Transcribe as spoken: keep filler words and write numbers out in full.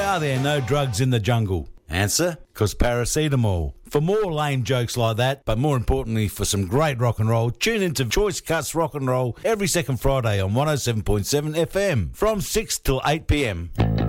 are there no drugs in the jungle? Answer, because paracetamol. For more lame jokes like that, but more importantly for some great rock and roll, tune into Choice Cuts Rock and Roll every second Friday on one oh seven point seven F M from six till eight p m.